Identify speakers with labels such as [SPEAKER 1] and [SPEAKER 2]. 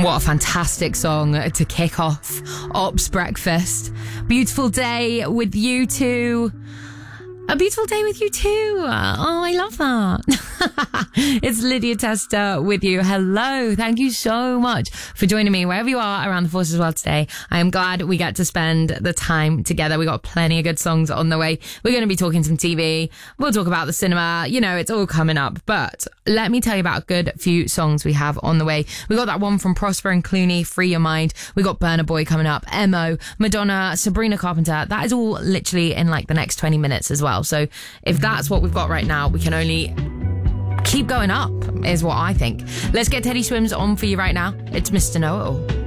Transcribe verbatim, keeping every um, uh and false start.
[SPEAKER 1] What a fantastic song to kick off Ops Breakfast. Beautiful day with you two. A beautiful day with you too. Oh, I love that. It's Lydia Tester with you. Hello. Thank you so much for joining me wherever you are around the Forces World today. I am glad we get to spend the time together. We got plenty of good songs on the way. We're going to be talking some T V. We'll talk about the cinema. You know, it's all coming up. But let me tell you about a good few songs we have on the way. We got that one from Prosper and Clooney, Free Your Mind. We got Burna Boy coming up, Emo, Madonna, Sabrina Carpenter. That is all literally in like the next twenty minutes as well. So if that's what we've got right now, we can only keep going up, is what I think. Let's get Teddy Swims on for you right now. It's Mister Know-It-All.